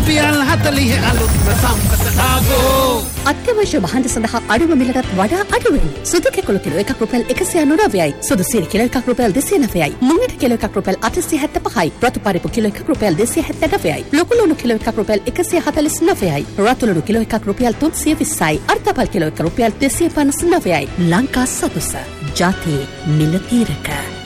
රුපියල් 40 අලුත්ම සම්පත ආගෝ. අත්‍යවශ්‍ය භාණ්ඩ සඳහා අඩුම මිලටත් වඩා අඩුවෙන්. සුදු කැකුළු කිලෝ එකක් රුපියල් 199යි. සුදු සීනි කිලෝ එකක් රුපියල් 209යි. මුංගට කිලෝ එකක් රුපියල් 875යි. රතු පරිප්පු කිලෝ එකක් රුපියල් 279යි. ලොකු ලුණු කිලෝ එකක් රුපියල් 149යි. රතු ලුණු කිලෝ එකක් රුපියල් 320යි. අර්ධපල් කිලෝ එකක් රුපියල් 259යි. ලංකා සතුස ජාතියේ මිල තීරක.